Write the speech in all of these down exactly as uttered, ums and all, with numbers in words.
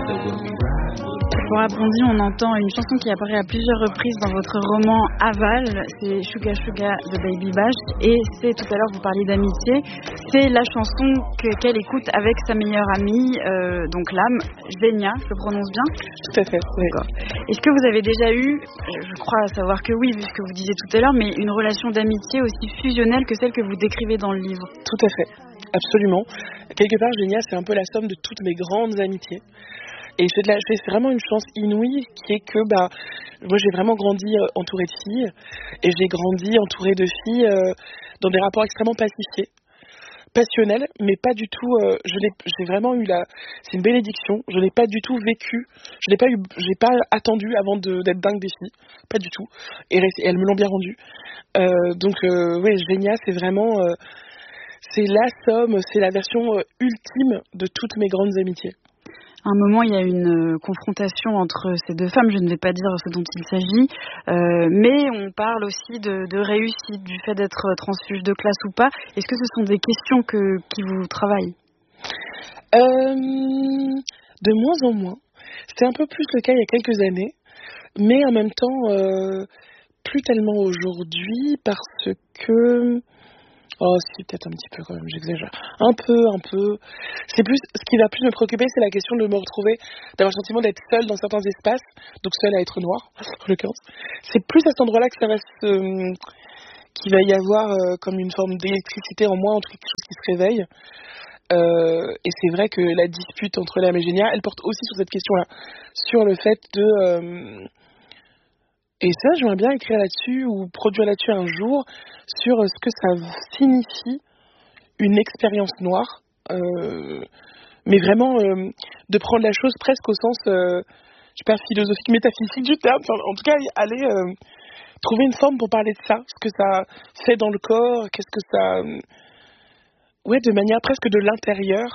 Pour Appondi, on entend une chanson qui apparaît à plusieurs reprises dans votre roman Aval, c'est Suga Suga de Baby Bash, et c'est, tout à l'heure vous parliez d'amitié, c'est la chanson que, qu'elle écoute avec sa meilleure amie, euh, donc l'âme, Zenia, je le prononce bien? Tout à fait, oui. D'accord. Est-ce que vous avez déjà eu, je crois savoir que oui, vu ce que vous disiez tout à l'heure, mais une relation d'amitié aussi fusionnelle que celle que vous décrivez dans le livre? Tout à fait, absolument. Quelque part, Zenia, c'est un peu la somme de toutes mes grandes amitiés. Et j'ai de la, c'est vraiment une chance inouïe qui est que bah, moi j'ai vraiment grandi euh, entourée de filles et j'ai grandi entourée de filles euh, dans des rapports extrêmement pacifiés, passionnels, mais pas du tout. Euh, je l'ai, j'ai vraiment eu la, c'est une bénédiction. Je n'ai pas du tout vécu, je n'ai pas eu, j'ai pas attendu avant de, d'être dingue des filles, pas du tout. Et, et elles me l'ont bien rendu. Euh, donc euh, oui, Zenia, c'est vraiment, euh, c'est la somme, c'est la version euh, ultime de toutes mes grandes amitiés. À un moment, il y a une confrontation entre ces deux femmes, je ne vais pas dire ce dont il s'agit, euh, mais on parle aussi de, de réussite, du fait d'être transfuge de classe ou pas. Est-ce que ce sont des questions que, qui vous travaillent? euh, De moins en moins. C'était un peu plus le cas il y a quelques années, mais en même temps, euh, plus tellement aujourd'hui, parce que... Oh, si, peut-être un petit peu quand même, j'exagère. Un peu, un peu. C'est plus, ce qui va plus me préoccuper, c'est la question de me retrouver, d'avoir le sentiment d'être seule dans certains espaces, donc seule à être noire, en l'occurrence. C'est plus à cet endroit-là que ça va se, qu'il va y avoir euh, comme une forme d'électricité en moi, entre quelque chose qui se réveille. Euh, et c'est vrai que la dispute entre l'âme et Zenia, elle porte aussi sur cette question-là, sur le fait de... Euh, Et ça, j'aimerais bien écrire là-dessus ou produire là-dessus un jour sur ce que ça signifie une expérience noire, euh, mais vraiment euh, de prendre la chose presque au sens, euh, je sais pas, philosophique, métaphysique du terme. Enfin, en tout cas, aller euh, trouver une forme pour parler de ça, ce que ça fait dans le corps, qu'est-ce que ça, euh, ouais, de manière presque de l'intérieur.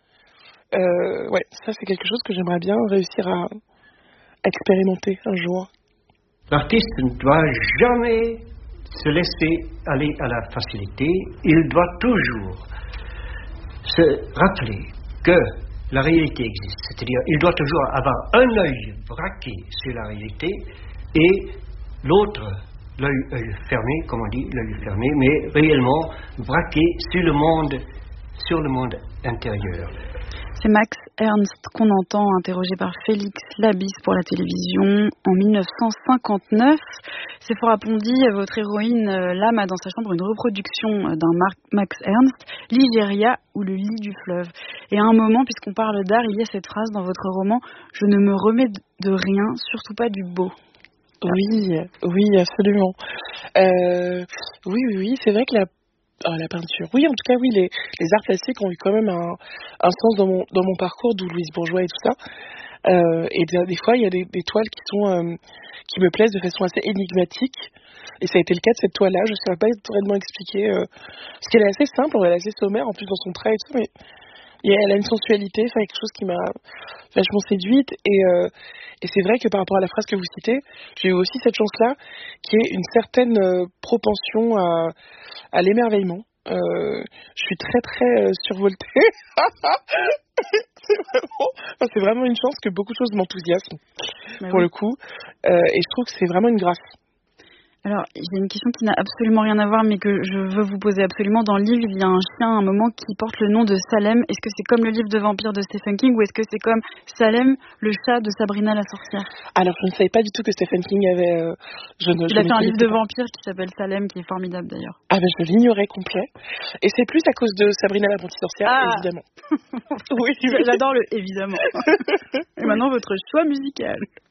Euh, ouais, ça c'est quelque chose que j'aimerais bien réussir à expérimenter un jour. L'artiste ne doit jamais se laisser aller à la facilité. Il doit toujours se rappeler que la réalité existe. C'est-à-dire, il doit toujours avoir un œil braqué sur la réalité et l'autre, l'œil, œil fermé, comme on dit, l'œil fermé, mais réellement braqué sur le monde, sur le monde intérieur. C'est Max Ernst qu'on entend, interrogé par Félix Labisse pour la télévision en dix-neuf cent cinquante-neuf. C'est pour Appondi, votre héroïne, l'âme a dans sa chambre une reproduction d'un Max Ernst, Ligéria ou le lit du fleuve. Et à un moment, puisqu'on parle d'art, il y a cette phrase dans votre roman: je ne me remets de rien, surtout pas du beau. Oui, oui, absolument. Euh, oui, oui, oui, c'est vrai que la Ah, la peinture. Oui, en tout cas, oui, les, les arts plastiques ont eu quand même un, un sens dans mon, dans mon parcours, d'où Louise Bourgeois et tout ça. Euh, et des, des fois, il y a des, des toiles qui sont, euh, qui me plaisent de façon assez énigmatique. Et ça a été le cas de cette toile-là. Je ne saurais pas vraiment expliquer, euh, parce qu'elle est assez simple, elle est assez sommaire, en plus dans son trait et tout, mais et elle a une sensualité, enfin, quelque chose qui m'a vachement séduite. Et, euh, et c'est vrai que par rapport à la phrase que vous citez, j'ai eu aussi cette chance-là, qui est une certaine euh, propension à, à l'émerveillement. Euh, je suis très très euh, survoltée. c'est, vraiment, enfin, c'est vraiment une chance que beaucoup de choses m'enthousiasment, mais pour oui. le coup. Euh, et je trouve que c'est vraiment une grâce. Alors, il y a une question qui n'a absolument rien à voir, mais que je veux vous poser absolument. Dans le livre, il y a un chien, à un moment, qui porte le nom de Salem. Est-ce que c'est comme le livre de vampire de Stephen King, ou est-ce que c'est comme Salem, le chat de Sabrina la sorcière? Alors, je ne savais pas du tout que Stephen King avait... Euh, je ne, il je a fait un livre de pas. vampire qui s'appelle Salem, qui est formidable d'ailleurs. Ah ben, je l'ignorais complet. Et c'est plus à cause de Sabrina la sorcière, ah. évidemment. oui, J'adore le évidemment. Et maintenant, votre choix musical.